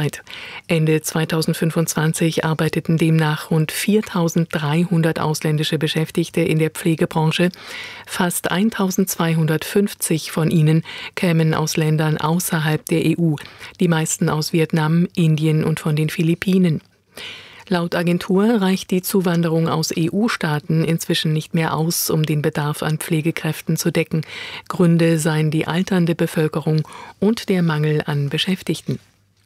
weltweit. Ende 2025 arbeiteten demnach rund 4.300 ausländische Beschäftigte in der Pflegebranche. Fast 1.250 von ihnen kämen aus Ländern außerhalb der EU, die meisten aus Vietnam, Indien und von den Philippinen. Laut Agentur reicht die Zuwanderung aus EU-Staaten inzwischen nicht mehr aus, um den Bedarf an Pflegekräften zu decken. Gründe seien die alternde Bevölkerung und der Mangel an Beschäftigten.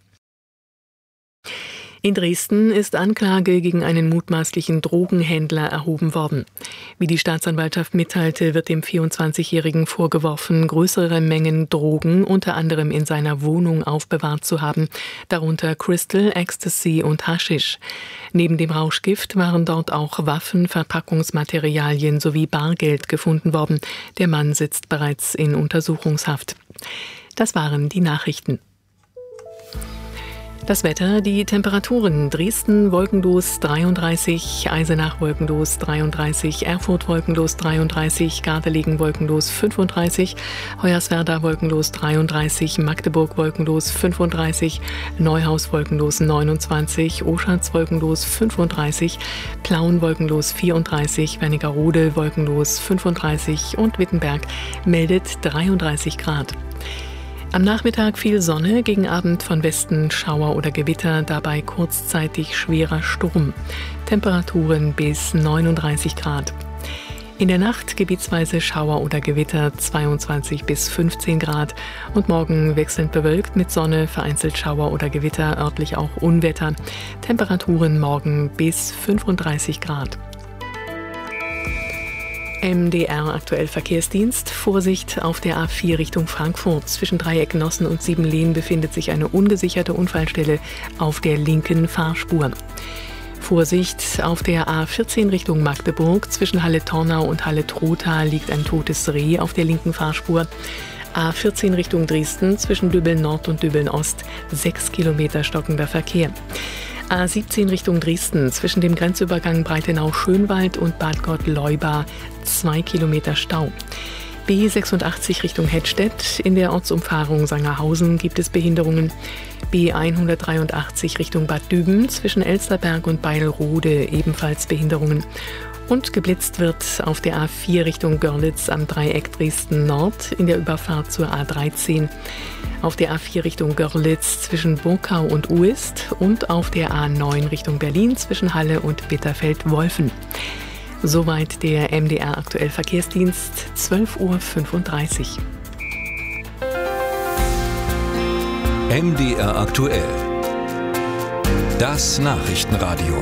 In Dresden ist Anklage gegen einen mutmaßlichen Drogenhändler erhoben worden. Wie die Staatsanwaltschaft mitteilte, wird dem 24-Jährigen vorgeworfen, größere Mengen Drogen unter anderem in seiner Wohnung aufbewahrt zu haben, darunter Crystal, Ecstasy und Haschisch. Neben dem Rauschgift waren dort auch Waffen, Verpackungsmaterialien sowie Bargeld gefunden worden. Der Mann sitzt bereits in Untersuchungshaft. Das waren die Nachrichten. Das Wetter, die Temperaturen: Dresden wolkenlos 33, Eisenach wolkenlos 33, Erfurt wolkenlos 33, Gardelegen wolkenlos 35, Hoyerswerda wolkenlos 33, Magdeburg wolkenlos 35, Neuhaus wolkenlos 29, Oschatz wolkenlos 35, Plauen wolkenlos 34, Wernigerode wolkenlos 35 und Wittenberg meldet 33 Grad. Am Nachmittag viel Sonne, gegen Abend von Westen Schauer oder Gewitter, dabei kurzzeitig schwerer Sturm. Temperaturen bis 39 Grad. In der Nacht gebietsweise Schauer oder Gewitter, 22 bis 15 Grad. Und morgen wechselnd bewölkt mit Sonne, vereinzelt Schauer oder Gewitter, örtlich auch Unwetter. Temperaturen morgen bis 35 Grad. MDR aktuell Verkehrsdienst. Vorsicht auf der A4 Richtung Frankfurt. Zwischen Dreieck Nossen und Siebenlehn befindet sich eine ungesicherte Unfallstelle auf der linken Fahrspur. Vorsicht auf der A14 Richtung Magdeburg. Zwischen Halle-Tornau und Halle-Trotha liegt ein totes Reh auf der linken Fahrspur. A14 Richtung Dresden. Zwischen Dübbeln Nord und Dübbeln Ost 6 Kilometer stockender Verkehr. A17 Richtung Dresden, zwischen dem Grenzübergang Breitenau-Schönwald und Bad Gott-Leuba 2 Kilometer Stau. B86 Richtung Hettstedt, in der Ortsumfahrung Sangerhausen gibt es Behinderungen. B183 Richtung Bad Düben, zwischen Elsterberg und Beilrode ebenfalls Behinderungen. Und geblitzt wird auf der A4 Richtung Görlitz am Dreieck Dresden Nord in der Überfahrt zur A13. Auf der A4 Richtung Görlitz zwischen Burkau und Uist und auf der A9 Richtung Berlin zwischen Halle und Bitterfeld-Wolfen. Soweit der MDR aktuell Verkehrsdienst, 12:35 Uhr. MDR aktuell. Das Nachrichtenradio.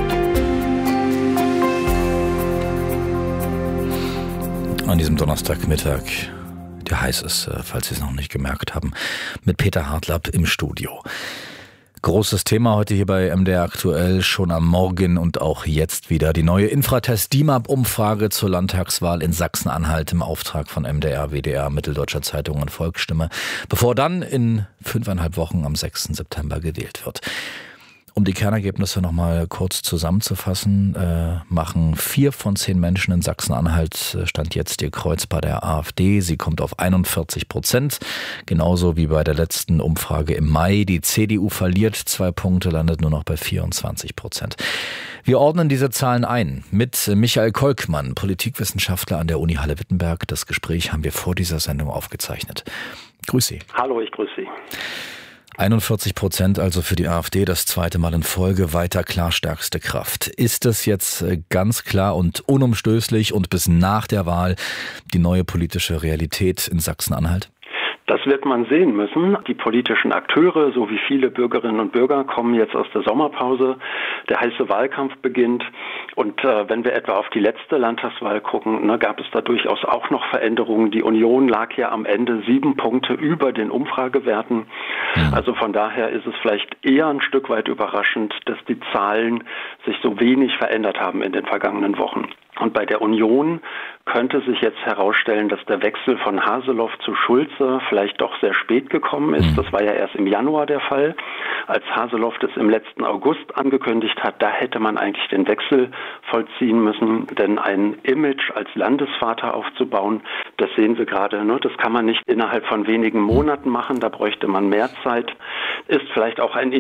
An diesem Donnerstagmittag, der heiß ist, falls Sie es noch nicht gemerkt haben, mit Peter Hartlapp im Studio. Großes Thema heute hier bei MDR aktuell, schon am Morgen und auch jetzt wieder. Die neue Infratest-DIMAP-Umfrage zur Landtagswahl in Sachsen-Anhalt im Auftrag von MDR, WDR, Mitteldeutscher Zeitung und Volksstimme, bevor dann in 5,5 Wochen am 6. September gewählt wird. Um die Kernergebnisse nochmal kurz zusammenzufassen, machen 4 von 10 Menschen in Sachsen-Anhalt Stand jetzt ihr Kreuz bei der AfD. Sie kommt auf 41%, genauso wie bei der letzten Umfrage im Mai. Die CDU verliert 2 Punkte, landet nur noch bei 24%. Wir ordnen diese Zahlen ein mit Michael Kolkmann, Politikwissenschaftler an der Uni Halle-Wittenberg. Das Gespräch haben wir vor dieser Sendung aufgezeichnet. Grüß Sie. Hallo, ich grüße Sie. 41% also für die AfD, das zweite Mal in Folge, weiter klar stärkste Kraft. Ist das jetzt ganz klar und unumstößlich und bis nach der Wahl die neue politische Realität in Sachsen-Anhalt? Das wird man sehen müssen. Die politischen Akteure, so wie viele Bürgerinnen und Bürger, kommen jetzt aus der Sommerpause. Der heiße Wahlkampf beginnt. Und wenn wir etwa auf die letzte Landtagswahl gucken, gab es da durchaus auch noch Veränderungen. Die Union lag ja am Ende 7 Punkte über den Umfragewerten. Also von daher ist es vielleicht eher ein Stück weit überraschend, dass die Zahlen sich so wenig verändert haben in den vergangenen Wochen. Und bei der Union könnte sich jetzt herausstellen, dass der Wechsel von Haseloff zu Schulze vielleicht doch sehr spät gekommen ist. Das war ja erst im Januar der Fall. Als Haseloff das im letzten August angekündigt hat, da hätte man eigentlich den Wechsel vollziehen müssen. Denn ein Image als Landesvater aufzubauen, das sehen wir gerade, das kann man nicht innerhalb von wenigen Monaten machen. Da bräuchte man mehr Zeit. Ist vielleicht auch ein